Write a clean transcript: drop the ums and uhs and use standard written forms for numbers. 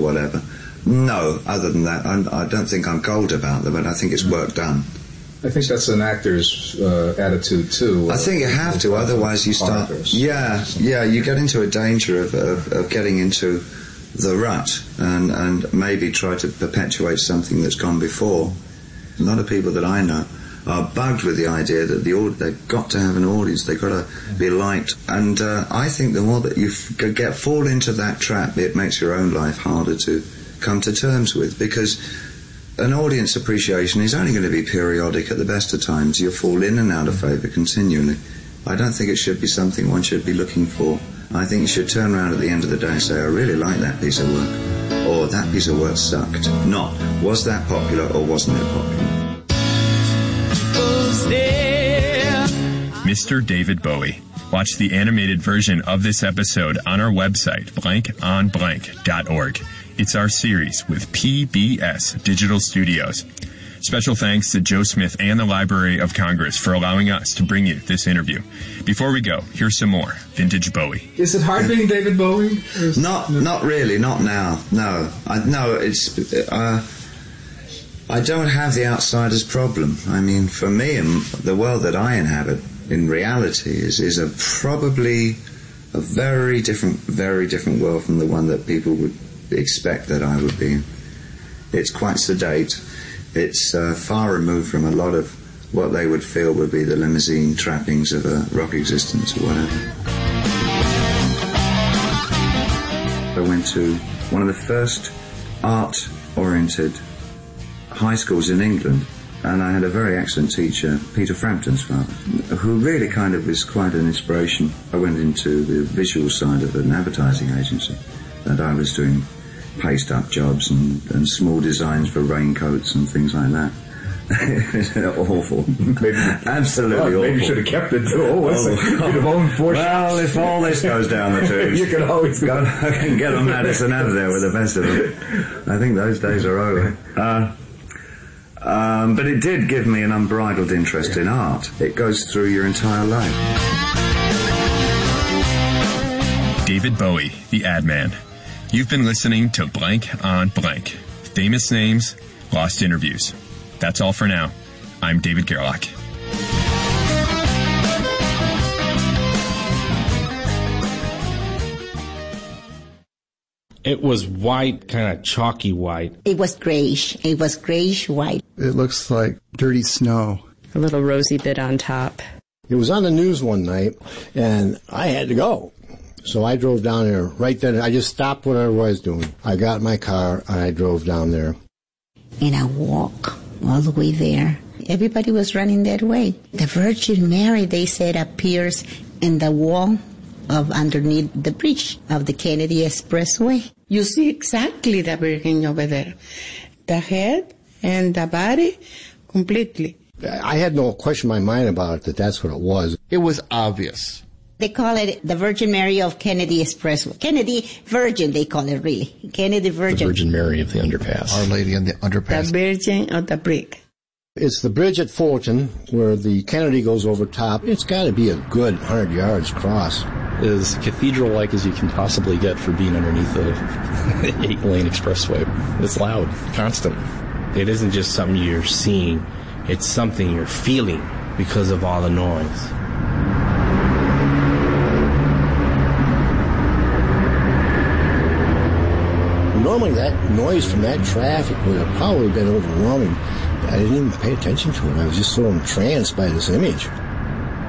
whatever. No, other than that, I don't think I'm cold about them, but I think it's work done. I think that's an actor's attitude too. I think you have to, otherwise you start. Yeah, you get into a danger of getting into the rut and maybe try to perpetuate something that's gone before. A lot of people that I know are bugged with the idea that they've got to have an audience, they've got to be liked, and I think the more that you fall into that trap, it makes your own life harder to come to terms with, because an audience appreciation is only going to be periodic at the best of times. You'll fall in and out of favour continually. I don't think it should be something one should be looking for. I think you should turn around at the end of the day and say, I really like that piece of work, or that piece of work sucked. Not, was that popular or wasn't it popular? Mr. David Bowie. Watch the animated version of this episode on our website, blankonblank.org. It's our series with PBS Digital Studios. Special thanks to Joe Smith and the Library of Congress for allowing us to bring you this interview. Before we go, here's some more Vintage Bowie. Is it hard being David Bowie? Not really, not now. No, I don't have the outsider's problem. I mean, for me, the world that I inhabit in reality is probably a very different world from the one that people would expect that I would be in. It's quite sedate. It's far removed from a lot of what they would feel would be the limousine trappings of a rock existence or whatever. I went to one of the first art-oriented high schools in England, and I had a very excellent teacher, Peter Frampton's father, who really kind of was quite an inspiration. I went into the visual side of an advertising agency, and I was doing paste-up jobs and small designs for raincoats and things like that. Awful. Absolutely awful. Maybe you should have kept it too. Well, if all this goes down the tubes, you can always go. I can get on Madison Ave there with the best of them. I think those days are over. But it did give me an unbridled interest in art. It goes through your entire life. David Bowie, the ad man. You've been listening to Blank on Blank. Famous names, lost interviews. That's all for now. I'm David Gerlach. It was white, kind of chalky white. It was grayish. It was grayish white. It looks like dirty snow. A little rosy bit on top. It was on the news one night, and I had to go. So I drove down there right then. I just stopped whatever I was doing. I got in my car, and I drove down there. And I walked all the way there. Everybody was running that way. The Virgin Mary, they said, appears in the wall of underneath the bridge of the Kennedy Expressway. You see exactly the Virgin over there. The head and the body completely. I had no question in my mind about it, that's what it was. It was obvious. They call it the Virgin Mary of Kennedy Expressway. Kennedy Virgin, they call it really. Kennedy Virgin. The Virgin Mary of the underpass. Our Lady in the underpass. The Virgin of the brick. It's the bridge at Fullerton where the Kennedy goes over top. It's got to be a good 100 yards across. As cathedral-like as you can possibly get for being underneath the 8-lane expressway. It's loud, constant. It isn't just something you're seeing. It's something you're feeling because of all the noise. Normally that noise from that traffic would have probably been overwhelming. I didn't even pay attention to it. I was just so entranced by this image.